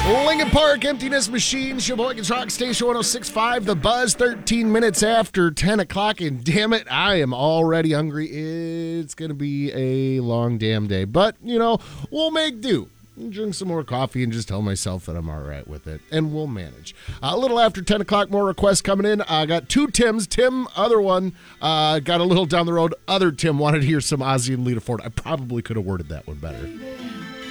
Lincoln Park Emptiness Machine, Sheboygan's Rock Station 106.5, The Buzz, 13 minutes after 10 o'clock, and damn it, I am already hungry. It's going to be a long damn day, but, we'll make do. Drink some more coffee and just tell myself that I'm all right with it, and we'll manage. A little after 10 o'clock, more requests coming in. I got two Tims. Tim, other one, got a little down the road. Other Tim wanted to hear some Ozzy and Lita Ford. I probably could have worded that one better.